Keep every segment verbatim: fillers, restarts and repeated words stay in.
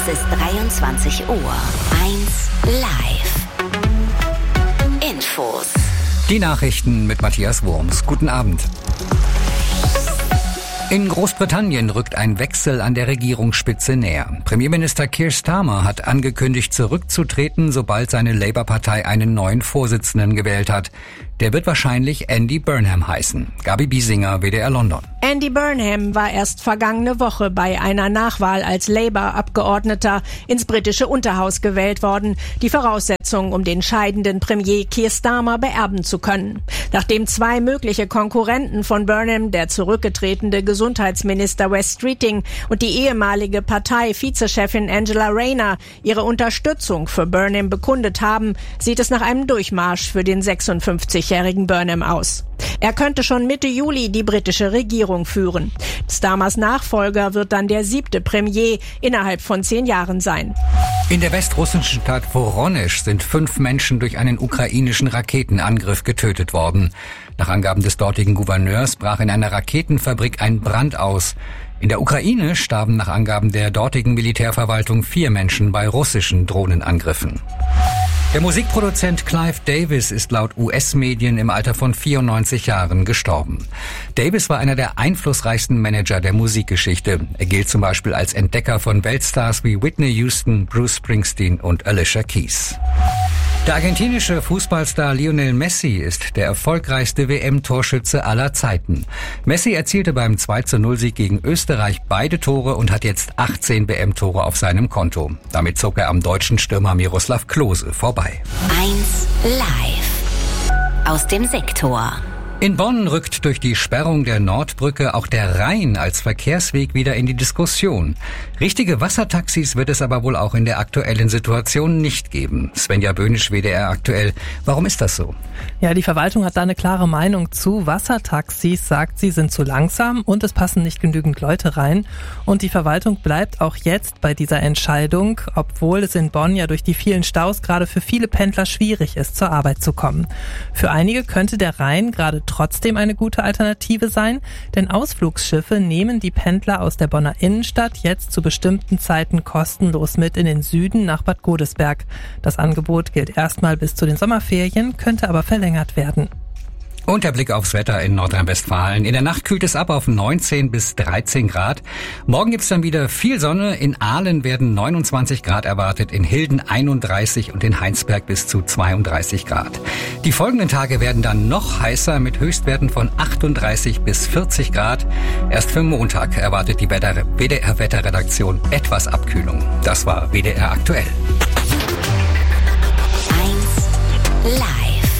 Es ist dreiundzwanzig Uhr. eins live. Infos. Die Nachrichten mit Matthias Wurms. Guten Abend. In Großbritannien rückt ein Wechsel an der Regierungsspitze näher. Premierminister Keir Starmer hat angekündigt, zurückzutreten, sobald seine Labour-Partei einen neuen Vorsitzenden gewählt hat. Der wird wahrscheinlich Andy Burnham heißen. Gabi Biesinger, W D R London. Andy Burnham war erst vergangene Woche bei einer Nachwahl als Labour-Abgeordneter ins britische Unterhaus gewählt worden. Die Voraussetzung, um den scheidenden Premier Keir Starmer beerben zu können. Nachdem zwei mögliche Konkurrenten von Burnham, der zurückgetretene Gesundheitsminister Wes Streeting und die ehemalige Partei-Vizechefin Angela Rayner ihre Unterstützung für Burnham bekundet haben, sieht es nach einem Durchmarsch für den sechsundfünfzigjährigen Burnham aus. Er könnte schon Mitte Juli die britische Regierung führen. Starmers Nachfolger wird dann der siebte Premier innerhalb von zehn Jahren sein. In der westrussischen Stadt Woronesch sind fünf Menschen durch einen ukrainischen Raketenangriff getötet worden. Nach Angaben des dortigen Gouverneurs brach in einer Raketenfabrik ein Brand aus. In der Ukraine starben nach Angaben der dortigen Militärverwaltung vier Menschen bei russischen Drohnenangriffen. Der Musikproduzent Clive Davis ist laut U S-Medien im Alter von vierundneunzig Jahren gestorben. Davis war einer der einflussreichsten Manager der Musikgeschichte. Er gilt zum Beispiel als Entdecker von Weltstars wie Whitney Houston, Bruce Springsteen und Alicia Keys. Der argentinische Fußballstar Lionel Messi ist der erfolgreichste W M-Torschütze aller Zeiten. Messi erzielte beim zwei zu null Sieg gegen Österreich beide Tore und hat jetzt achtzehn W M-Tore auf seinem Konto. Damit zog er am deutschen Stürmer Miroslav Klose vorbei. eins live. Aus dem Sektor. In Bonn rückt durch die Sperrung der Nordbrücke auch der Rhein als Verkehrsweg wieder in die Diskussion. Richtige Wassertaxis wird es aber wohl auch in der aktuellen Situation nicht geben. Svenja Böhnisch, W D R aktuell. Warum ist das so? Ja, die Verwaltung hat da eine klare Meinung zu. Wassertaxis, sagt sie, sind zu langsam und es passen nicht genügend Leute rein. Und die Verwaltung bleibt auch jetzt bei dieser Entscheidung, obwohl es in Bonn ja durch die vielen Staus gerade für viele Pendler schwierig ist, zur Arbeit zu kommen. Für einige könnte der Rhein gerade trotzdem eine gute Alternative sein, denn Ausflugsschiffe nehmen die Pendler aus der Bonner Innenstadt jetzt zu bestimmten Zeiten kostenlos mit in den Süden nach Bad Godesberg. Das Angebot gilt erstmal bis zu den Sommerferien, könnte aber verlängert werden. Und der Blick aufs Wetter in Nordrhein-Westfalen. In der Nacht kühlt es ab auf neunzehn bis dreizehn Grad. Morgen gibt's dann wieder viel Sonne. In Aalen werden neunundzwanzig Grad erwartet, in Hilden einunddreißig und in Heinsberg bis zu zweiunddreißig Grad. Die folgenden Tage werden dann noch heißer mit Höchstwerten von achtunddreißig bis vierzig Grad. Erst für Montag erwartet die W D R-Wetterredaktion etwas Abkühlung. Das war W D R aktuell. eins live.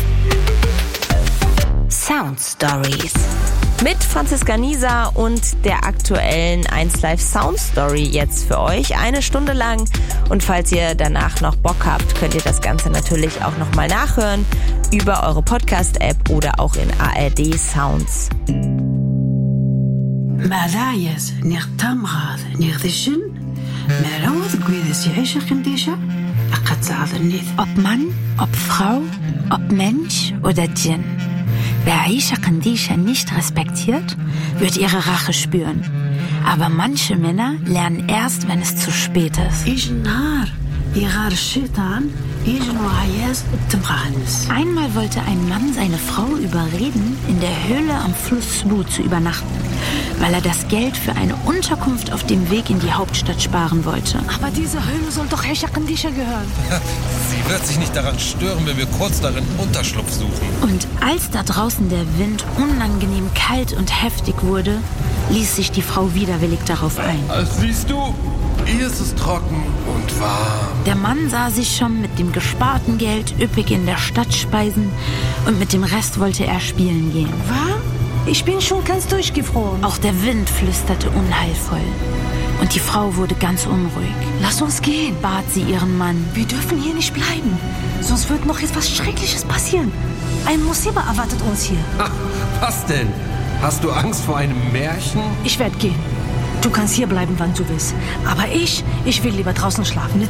Sound Stories. Mit Franziska Nieser und der aktuellen eins Live Sound Story jetzt für euch. Eine Stunde lang. Und falls ihr danach noch Bock habt, könnt ihr das Ganze natürlich auch nochmal nachhören über eure Podcast-App oder auch in A R D Sounds. Ob Mann, ob Frau, ob Mensch oder Djinn. Wer Aisha Kandisha nicht respektiert, wird ihre Rache spüren. Aber manche Männer lernen erst, wenn es zu spät ist. Einmal wollte ein Mann seine Frau überreden, in der Höhle am Fluss Sbu zu übernachten, weil er das Geld für eine Unterkunft auf dem Weg in die Hauptstadt sparen wollte. Aber diese Höhle soll doch Aisha Kandisha gehören. Sie wird sich nicht daran stören, wenn wir kurz darin Unterschlupf suchen. Und als da draußen der Wind unangenehm kalt und heftig wurde, ließ sich die Frau widerwillig darauf ein. Also siehst du, hier ist es trocken und warm. Der Mann sah sich schon mit dem gesparten Geld üppig in der Stadt speisen und mit dem Rest wollte er spielen gehen. Was? Ich bin schon ganz durchgefroren. Auch der Wind flüsterte unheilvoll. Und die Frau wurde ganz unruhig. Lass uns gehen, bat sie ihren Mann. Wir dürfen hier nicht bleiben, sonst wird noch etwas Schreckliches passieren. Ein Musiba erwartet uns hier. Ha, was denn? Hast du Angst vor einem Märchen? Ich werde gehen. Du kannst hier bleiben, wann du willst. Aber ich, ich will lieber draußen schlafen.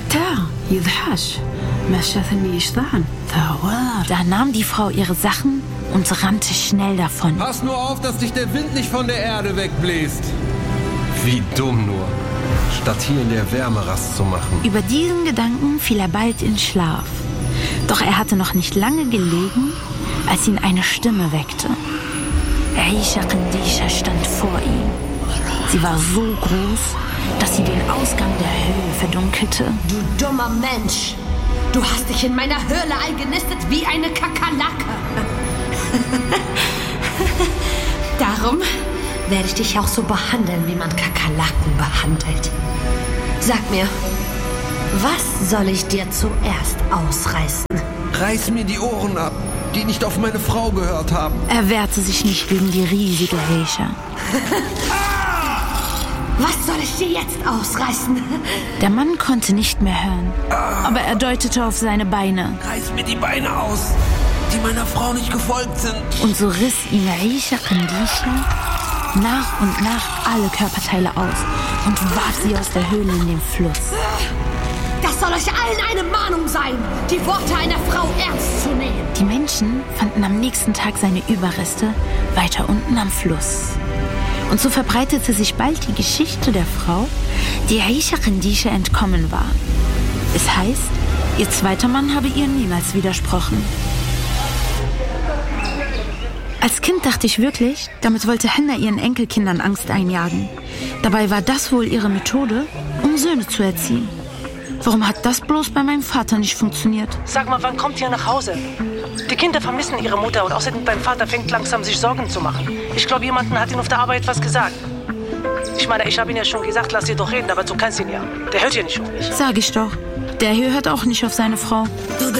Da nahm die Frau ihre Sachen und rannte schnell davon. Pass nur auf, dass dich der Wind nicht von der Erde wegbläst. Wie dumm nur. statt hier in der Wärme Rast zu machen. Über diesen Gedanken fiel er bald in Schlaf. Doch er hatte noch nicht lange gelegen, als ihn eine Stimme weckte. Aisha Qandisha stand vor ihm. Sie war so groß, dass sie den Ausgang der Höhle verdunkelte. Du dummer Mensch! Du hast dich in meiner Höhle eingenistet wie eine Kakerlake. Darum werde ich dich auch so behandeln, wie man Kakerlaken behandelt. Sag mir, was soll ich dir zuerst ausreißen? Reiß mir die Ohren ab, die nicht auf meine Frau gehört haben. Er wehrte sich nicht gegen die riesige Aisha. Was soll ich dir jetzt ausreißen? Der Mann konnte nicht mehr hören, aber er deutete auf seine Beine. Reiß mir die Beine aus, die meiner Frau nicht gefolgt sind. Und so riss ihm Aisha Qandisha nach und nach alle Körperteile aus und warf sie aus der Höhle in den Fluss. Das soll euch allen eine Mahnung sein, die Worte einer Frau ernst zu nehmen. Die Menschen fanden am nächsten Tag seine Überreste weiter unten am Fluss. Und so verbreitete sich bald die Geschichte der Frau, die Aisha Qandisha entkommen war. Es heißt, ihr zweiter Mann habe ihr niemals widersprochen. Als Kind dachte ich wirklich, damit wollte Henna ihren Enkelkindern Angst einjagen. Dabei war das wohl ihre Methode, um Söhne zu erziehen. Warum hat das bloß bei meinem Vater nicht funktioniert? Sag mal, wann kommt ihr nach Hause? Die Kinder vermissen ihre Mutter und außerdem dein Vater fängt langsam sich Sorgen zu machen. Ich glaube, jemanden hat ihm auf der Arbeit was gesagt. Ich meine, ich habe ihn ja schon gesagt, lass sie doch reden, aber du kannst ihn ja. Der hört ja nicht auf mich. Sag ich doch. Der hier hört auch nicht auf seine Frau. Du